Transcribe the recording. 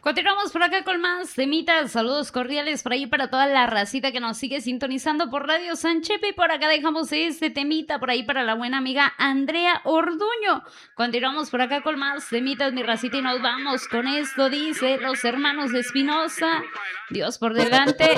Continuamos por acá con más temitas. Saludos cordiales por ahí para toda la racita que nos sigue sintonizando por Radio San Chepe. Y por acá dejamos este temita por ahí para la buena amiga Andrea Orduño. Continuamos por acá con más temitas, mi racita, y nos vamos con esto. Dice Los Hermanos de Espinosa, Dios por delante.